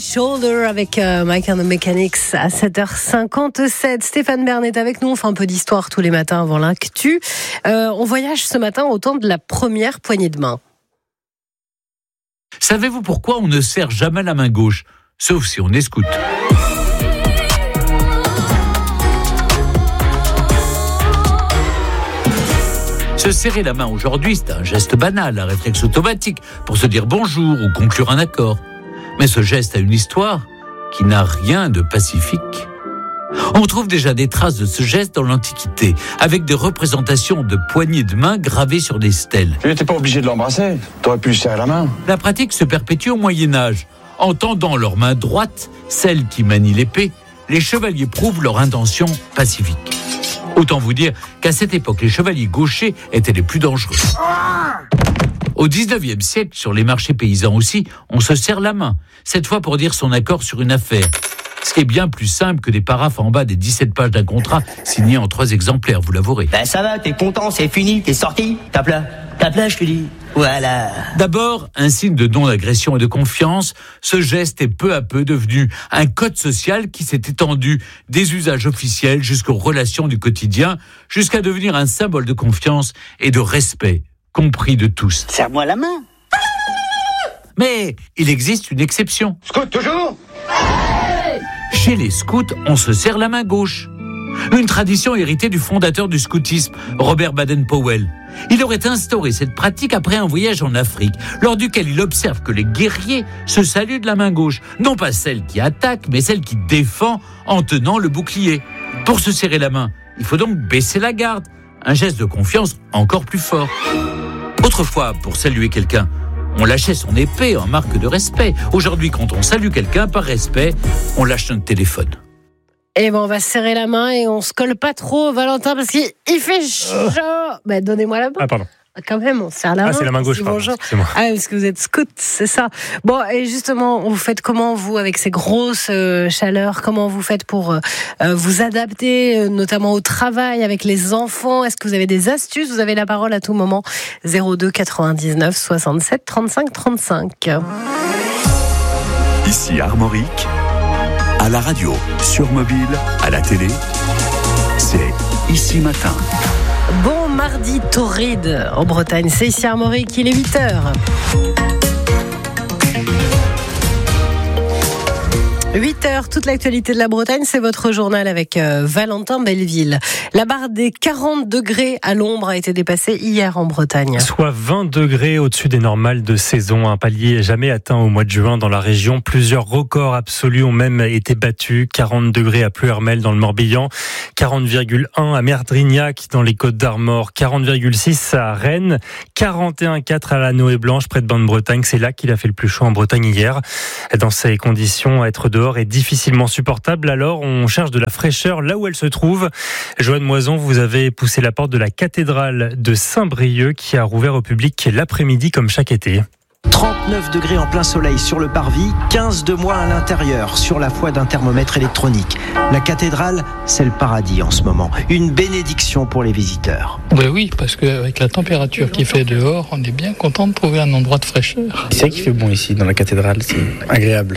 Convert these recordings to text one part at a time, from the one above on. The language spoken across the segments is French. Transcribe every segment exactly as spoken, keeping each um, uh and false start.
Shoulder avec euh, Mike and the Mechanics à sept heures cinquante-sept. Stéphane Bern est avec nous. On fait un peu d'histoire tous les matins avant l'actu. Euh, on voyage ce matin au temps de la première poignée de main. Savez-vous pourquoi on ne serre jamais la main gauche, sauf si on est scout? Se serrer la main aujourd'hui, c'est un geste banal, un réflexe automatique pour se dire bonjour ou conclure un accord. Mais ce geste a une histoire qui n'a rien de pacifique. On trouve déjà des traces de ce geste dans l'Antiquité, avec des représentations de poignées de main gravées sur des stèles. Tu n'étais pas obligé de l'embrasser, t'aurais pu lui serrer la main. La pratique se perpétue au Moyen-Âge. En tendant leur main droite, celle qui manie l'épée, les chevaliers prouvent leur intention pacifique. Autant vous dire qu'à cette époque, les chevaliers gauchers étaient les plus dangereux. Au dix-neuvième siècle, sur les marchés paysans aussi, on se serre la main, cette fois pour dire son accord sur une affaire. Ce qui est bien plus simple que des paraphes en bas des dix-sept pages d'un contrat signé en trois exemplaires, vous l'avouerez. Ben ça va, t'es content, c'est fini, t'es sorti, tape là, tape là, je te dis. Voilà. D'abord, un signe de non-agression et de confiance, ce geste est peu à peu devenu un code social qui s'est étendu des usages officiels jusqu'aux relations du quotidien, jusqu'à devenir un symbole de confiance et de respect, compris de tous. Serre-moi la main. Mais il existe une exception. Scout toujours. Chez les scouts, on se serre la main gauche. Une tradition héritée du fondateur du scoutisme, Robert Baden-Powell. Il aurait instauré cette pratique après un voyage en Afrique, lors duquel il observe que les guerriers se saluent de la main gauche. Non pas celle qui attaque, mais celle qui défend en tenant le bouclier. Pour se serrer la main, il faut donc baisser la garde. Un geste de confiance encore plus fort. Autrefois, pour saluer quelqu'un, on lâchait son épée en marque de respect. Aujourd'hui, quand on salue quelqu'un par respect, on lâche notre téléphone. Et ben on va se serrer la main et on se colle pas trop, Valentin, parce qu'il il fait chaud. Euh. Ben donnez-moi la main. Ah pardon. Quand même, on serre la ah, main. Ah c'est la main gauche, pardon. Excusez-moi. Ah parce que vous êtes scout, c'est ça. Bon, et justement, vous faites comment vous avec ces grosses euh, chaleurs? Comment vous faites pour euh, vous adapter, euh, notamment au travail avec les enfants? Est-ce que vous avez des astuces? Vous avez la parole à tout moment. zéro deux quatre-vingt-dix-neuf soixante-sept trente-cinq trente-cinq. Ici Armorique. À la radio, sur mobile, à la télé, c'est Ici Matin. Bon mardi torride en Bretagne, c'est ici Armorique, il est huit heures. huit heures, toute l'actualité de la Bretagne, c'est votre journal avec euh, Valentin Belleville. La barre des quarante degrés à l'ombre a été dépassée hier en Bretagne. Soit vingt degrés au-dessus des normales de saison, un palier jamais atteint au mois de juin dans la région. Plusieurs records absolus ont même été battus. quarante degrés à Pluhermel dans le Morbihan, quarante virgule un à Merdrignac dans les Côtes-d'Armor, quarante virgule six à Rennes, quarante et un virgule quatre à la Noë-Blanche près de Bonne-Bretagne. C'est là qu'il a fait le plus chaud en Bretagne hier. Dans ces conditions, être dehors est difficilement supportable, alors on cherche de la fraîcheur là où elle se trouve. Joanne Moison, vous avez poussé la porte de la cathédrale de Saint-Brieuc qui a rouvert au public l'après-midi comme chaque été. trente-neuf degrés en plein soleil sur le parvis, quinze de moins à l'intérieur sur la foi d'un thermomètre électronique. La cathédrale, c'est le paradis en ce moment. Une bénédiction pour les visiteurs. Ben oui, parce qu'avec la température qu'il fait dehors, on est bien content de trouver un endroit de fraîcheur. C'est vrai qu'il fait bon ici dans la cathédrale, c'est agréable.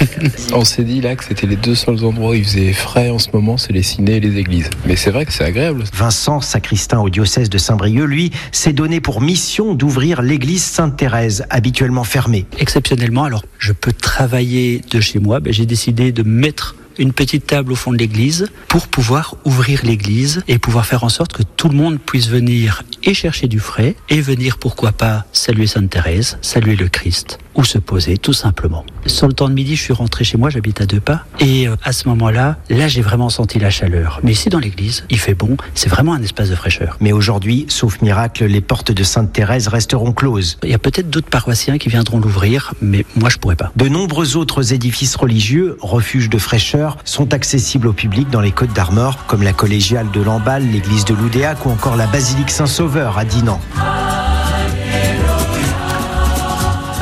On s'est dit là que c'était les deux seuls endroits où il faisait frais en ce moment, c'est les cinés et les églises. Mais c'est vrai que c'est agréable. Vincent, sacristain au diocèse de Saint-Brieuc, lui, s'est donné pour mission d'ouvrir l'église Sainte-Thérèse, habituellement fermée. Exceptionnellement, alors je peux travailler de chez moi, ben, j'ai décidé de mettre une petite table au fond de l'église pour pouvoir ouvrir l'église et pouvoir faire en sorte que tout le monde puisse venir et chercher du frais et venir, pourquoi pas, saluer Sainte Thérèse, saluer le Christ ou se poser tout simplement. Sur le temps de midi, je suis rentré chez moi, j'habite à deux pas et à ce moment-là, là j'ai vraiment senti la chaleur. Mais ici dans l'église, il fait bon, c'est vraiment un espace de fraîcheur. Mais aujourd'hui, sauf miracle, les portes de Sainte Thérèse resteront closes. Il y a peut-être d'autres paroissiens qui viendront l'ouvrir, mais moi je pourrais pas. De nombreux autres édifices religieux, refuges de fraîcheur, sont accessibles au public dans les Côtes-d'Armor, comme la collégiale de Lamballe, l'église de Loudéac ou encore la basilique Saint-Sauveur à Dinan. Un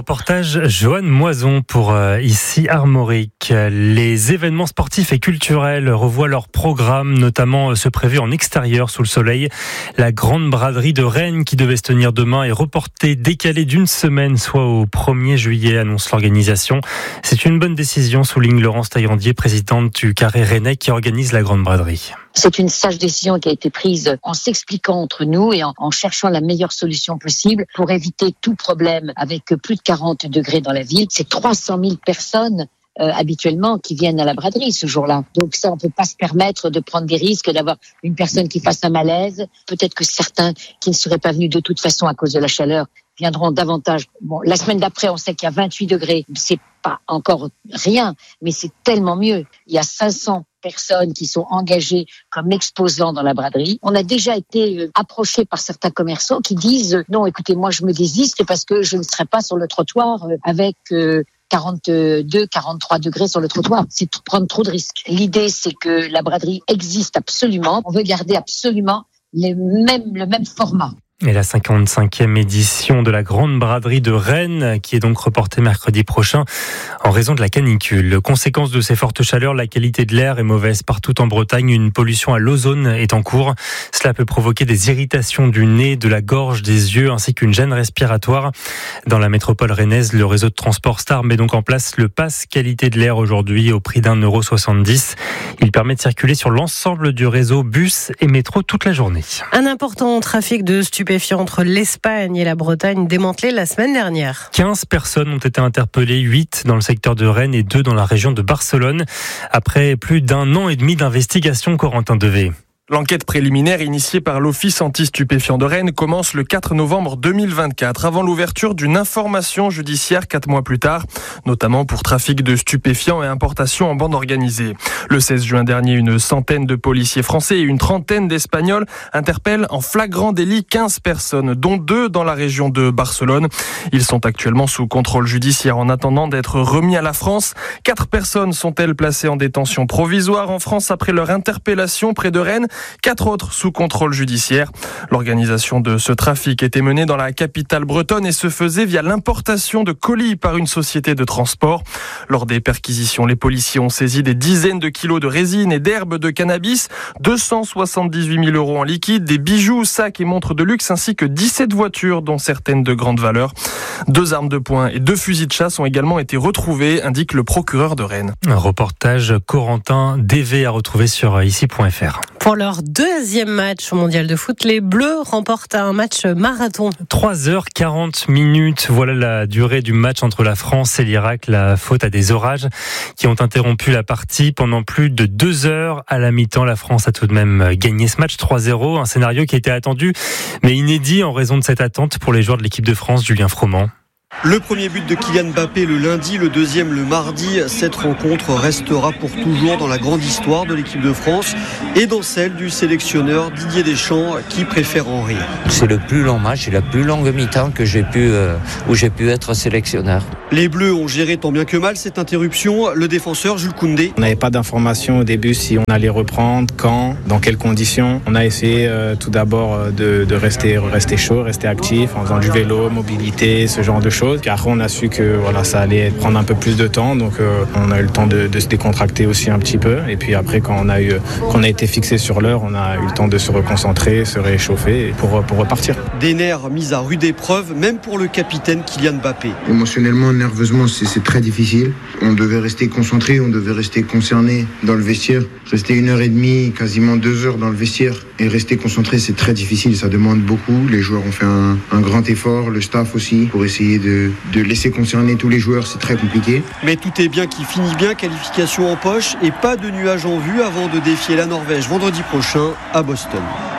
Reportage Johan Moison pour euh, ici Armorique. Les événements sportifs et culturels revoient leur programme, notamment euh, ceux prévus en extérieur sous le soleil. La grande braderie de Rennes qui devait se tenir demain est reportée, décalée d'une semaine, soit au premier juillet, annonce l'organisation. C'est une bonne décision, souligne Laurence Taillandier, présidente du Carré Rennais qui organise la grande braderie. C'est une sage décision qui a été prise en s'expliquant entre nous et en, en cherchant la meilleure solution possible pour éviter tout problème avec plus de quarante degrés dans la ville. C'est trois cent mille personnes euh, habituellement qui viennent à la braderie ce jour-là. Donc ça, on peut pas se permettre de prendre des risques, d'avoir une personne qui fasse un malaise. Peut-être que certains qui ne seraient pas venus de toute façon à cause de la chaleur viendront davantage. Bon, la semaine d'après, on sait qu'il y a vingt-huit degrés. C'est pas encore rien, mais c'est tellement mieux. Il y a cinq cents personnes qui sont engagées comme exposants dans la braderie. On a déjà été approchés par certains commerçants qui disent « Non, écoutez, moi je me désiste parce que je ne serai pas sur le trottoir avec quarante-deux, quarante-trois degrés sur le trottoir. C'est prendre trop de risques. » L'idée, c'est que la braderie existe absolument. On veut garder absolument les mêmes, le même format. Et la cinquante-cinquième édition de la Grande Braderie de Rennes, qui est donc reportée mercredi prochain en raison de la canicule. Conséquence de ces fortes chaleurs, la qualité de l'air est mauvaise partout en Bretagne. Une pollution à l'ozone est en cours. Cela peut provoquer des irritations du nez, de la gorge, des yeux, ainsi qu'une gêne respiratoire. Dans la métropole rennaise, le réseau de transport Star met donc en place le pass qualité de l'air aujourd'hui au prix d'un euro soixante-dix. Il permet de circuler sur l'ensemble du réseau bus et métro toute la journée. Un important trafic de stupéfiants entre l'Espagne et la Bretagne démantelé la semaine dernière. quinze personnes ont été interpellées, huit dans le secteur de Rennes et deux dans la région de Barcelone. Après plus d'un an et demi d'investigation, Corentin Devé. L'enquête préliminaire initiée par l'Office anti-stupéfiants de Rennes commence le quatre novembre deux mille vingt-quatre, avant l'ouverture d'une information judiciaire quatre mois plus tard, notamment pour trafic de stupéfiants et importation en bande organisée. Le seize juin dernier, une centaine de policiers français et une trentaine d'Espagnols interpellent en flagrant délit quinze personnes, dont deux dans la région de Barcelone. Ils sont actuellement sous contrôle judiciaire en attendant d'être remis à la France. Quatre personnes sont-elles placées en détention provisoire en France après leur interpellation près de Rennes. Quatre autres sous contrôle judiciaire. L'organisation de ce trafic était menée dans la capitale bretonne et se faisait via l'importation de colis par une société de transport. Lors des perquisitions, les policiers ont saisi des dizaines de kilos de résine et d'herbes de cannabis, deux cent soixante-dix-huit mille euros en liquide, des bijoux, sacs et montres de luxe ainsi que dix-sept voitures dont certaines de grande valeur. Deux armes de poing et deux fusils de chasse ont également été retrouvés, indique le procureur de Rennes. Un reportage Corentin Devé à retrouver sur ici point f r. Pour leur deuxième match au mondial de foot, les Bleus remportent un match marathon. trois heures quarante minutes, voilà la durée du match entre la France et l'Irak. La faute à des orages qui ont interrompu la partie pendant plus de deux heures. À la mi-temps, la France a tout de même gagné ce match trois zéro. Un scénario qui était attendu, mais inédit en raison de cette attente pour les joueurs de l'équipe de France. Julien Froment. Le premier but de Kylian Mbappé le lundi, le deuxième le mardi. Cette rencontre restera pour toujours dans la grande histoire de l'équipe de France et dans celle du sélectionneur Didier Deschamps qui préfère en rire. C'est le plus long match et la plus longue mi-temps que j'ai pu, euh, où j'ai pu être sélectionneur. Les Bleus ont géré tant bien que mal cette interruption. Le défenseur Jules Koundé. On n'avait pas d'informations au début si on allait reprendre, quand, dans quelles conditions. On a essayé euh, tout d'abord de, de rester, rester chaud, rester actif en faisant du vélo, mobilité, ce genre de choses. Car on a su que voilà, ça allait prendre un peu plus de temps, donc euh, on a eu le temps de, de se décontracter aussi un petit peu. Et puis après, quand on a eu, quand on a été fixé sur l'heure, on a eu le temps de se reconcentrer, se réchauffer pour, pour repartir. Des nerfs mis à rude épreuve, même pour le capitaine Kylian Mbappé. Émotionnellement, nerveusement, c'est, c'est très difficile. On devait rester concentré, on devait rester concerné dans le vestiaire. Rester une heure et demie, quasiment deux heures dans le vestiaire et rester concentré, c'est très difficile. Ça demande beaucoup. Les joueurs ont fait un, un grand effort, le staff aussi, pour essayer de De, de laisser concerner tous les joueurs, c'est très compliqué. Mais tout est bien qui finit bien, qualification en poche et pas de nuages en vue avant de défier la Norvège vendredi prochain à Boston.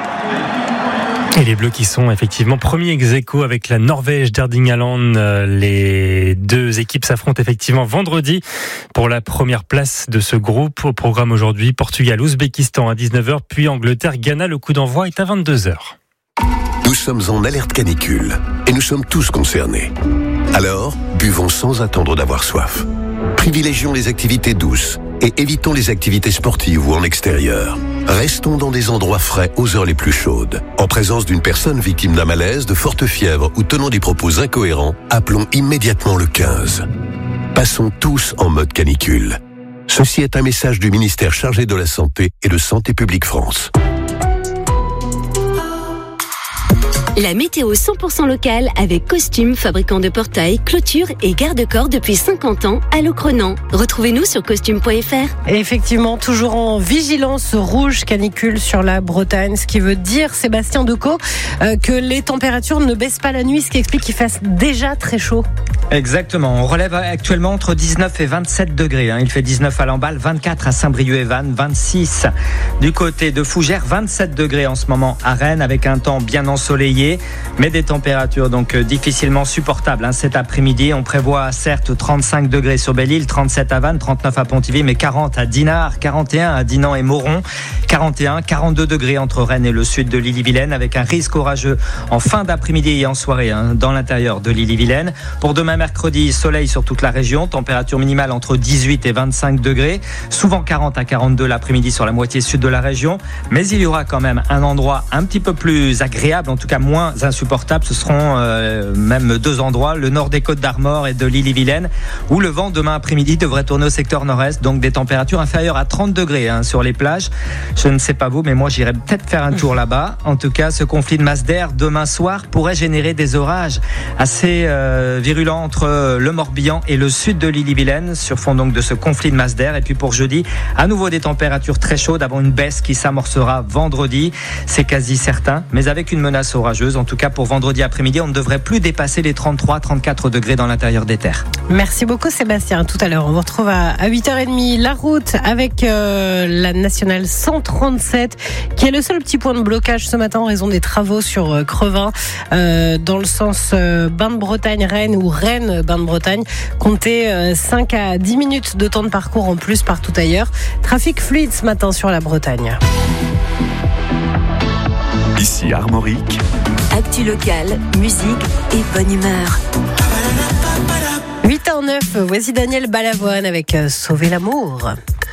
Et les Bleus qui sont effectivement premiers ex-aequo avec la Norvège d'Erling Haaland. Les deux équipes s'affrontent effectivement vendredi pour la première place de ce groupe. Au programme aujourd'hui, Portugal-Ouzbékistan à dix-neuf heures, puis Angleterre-Ghana. Le coup d'envoi est à vingt-deux heures. Nous sommes en alerte canicule et nous sommes tous concernés. Alors, buvons sans attendre d'avoir soif. Privilégions les activités douces, et évitons les activités sportives ou en extérieur. Restons dans des endroits frais aux heures les plus chaudes. En présence d'une personne victime d'un malaise, de forte fièvre ou tenant des propos incohérents, appelons immédiatement le quinze. Passons tous en mode canicule. Ceci est un message du ministère chargé de la Santé et de Santé publique France. La météo cent pour cent locale avec Costume, fabricant de portails, clôtures et garde-corps depuis cinquante ans à Locronan. Retrouvez-nous sur costume point f r. Et effectivement, toujours en vigilance rouge canicule sur la Bretagne, ce qui veut dire, Sébastien Decaux, euh, que les températures ne baissent pas la nuit, ce qui explique qu'il fasse déjà très chaud. Exactement, on relève actuellement entre dix-neuf et vingt-sept degrés. Il fait dix-neuf à Lamballe, vingt-quatre à Saint-Brieuc-et-Vannes, vingt-six du côté de Fougères, vingt-sept degrés en ce moment à Rennes avec un temps bien ensoleillé, mais des températures donc difficilement supportables. Cet après-midi, on prévoit certes trente-cinq degrés sur Belle-Île, trente-sept à Vannes, trente-neuf à Pontivy, mais quarante à Dinard, quarante et un à Dinan et Moron, quarante et un, quarante-deux degrés entre Rennes et le sud de l'Ille-et-Vilaine avec un risque orageux en fin d'après-midi et en soirée hein, dans l'intérieur de l'Ille-et-Vilaine. Pour demain mercredi, soleil sur toute la région, température minimale entre dix-huit et vingt-cinq degrés, souvent quarante à quarante-deux l'après-midi sur la moitié sud de la région, mais il y aura quand même un endroit un petit peu plus agréable, en tout cas moins insupportable, ce seront euh, même deux endroits, le nord des Côtes d'Armor et de l'Ille-et-Vilaine, où le vent demain après-midi devrait tourner au secteur nord-est, donc des températures inférieures à trente degrés hein, sur les plages. Je ne sais pas vous, mais moi j'irai peut-être faire un tour là-bas. En tout cas, ce conflit de masse d'air demain soir pourrait générer des orages assez euh, virulents entre le Morbihan et le sud de l'Ille-et-Vilaine sur fond donc de ce conflit de masse d'air. Et puis pour jeudi, à nouveau des températures très chaudes avant une baisse qui s'amorcera vendredi. C'est quasi certain, mais avec une menace orageuse. En tout cas, pour vendredi après-midi, on ne devrait plus dépasser les trente-trois à trente-quatre degrés dans l'intérieur des terres. Merci beaucoup Sébastien. Tout à l'heure, on vous retrouve à huit heures trente la route avec euh, la nationale cent trente-sept qui est le seul petit point de blocage ce matin en raison des travaux sur euh, Crevin euh, dans le sens euh, Bain-de-Bretagne-Rennes ou Rennes-Bain-de-Bretagne. Comptez euh, cinq à dix minutes de temps de parcours en plus partout ailleurs. Trafic fluide ce matin sur la Bretagne. Ici Armorique. Actu locale, musique et bonne humeur. huit heures neuf, voici Daniel Balavoine avec Sauver l'amour.